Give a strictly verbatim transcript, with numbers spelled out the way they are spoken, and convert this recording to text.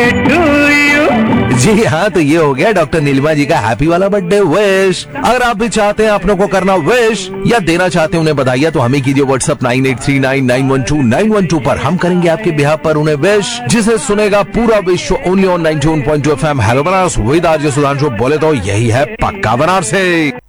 To you. जी हाँ, तो ये हो गया डॉक्टर नीलिमा जी का हैप्पी वाला बर्थडे विश। अगर आप भी चाहते हैं अपनों को करना विश या देना चाहते हैं उन्हें बधाइयाँ, तो हमें कीजिए WhatsApp nine eight three nine nine one two nine one two पर। हम करेंगे आपके बिहाफ पर उन्हें विश, जिसे सुनेगा पूरा विश्व only on ninety one point two FM. Hello Banaras, with RJ Sudhanshu. बोले तो यही है पक्का बनारस से।